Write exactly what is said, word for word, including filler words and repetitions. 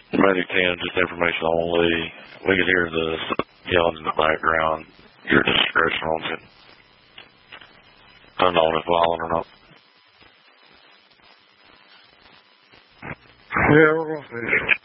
Medic ten, just information only. We can hear the yelling in the background. Your discretion on it. Unknown if violent or not. Yeah, we're going to see.